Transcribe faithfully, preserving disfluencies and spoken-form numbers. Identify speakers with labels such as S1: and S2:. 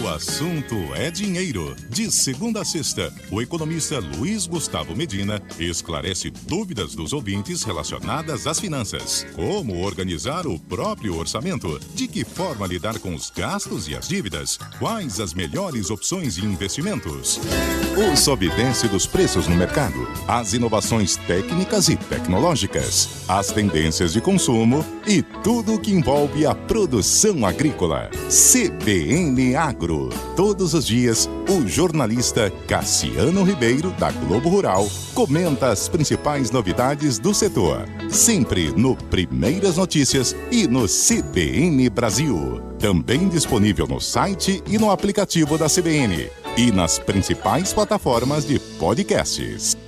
S1: O assunto é dinheiro. De segunda a sexta, o economista Luiz Gustavo Medina esclarece dúvidas dos ouvintes relacionadas às finanças. Como organizar o próprio orçamento? De que forma lidar com os gastos e as dívidas? Quais as melhores opções de investimentos? O sob e dos preços no mercado, as inovações técnicas e tecnológicas, as tendências de consumo e tudo o que envolve a produção agrícola. C B N Agro. Todos os dias, o jornalista Cassiano Ribeiro, da Globo Rural, comenta as principais novidades do setor. Sempre no Primeiras Notícias e no C B N Brasil. Também disponível no site e no aplicativo da C B N. E nas principais plataformas de podcasts.